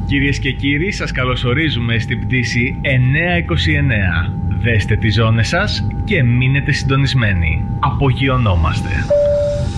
Κυρίες και κύριοι, σας καλωσορίζουμε στην πτήση 929. Δέστε τις ζώνες σας και μείνετε συντονισμένοι. Απογειωνόμαστε.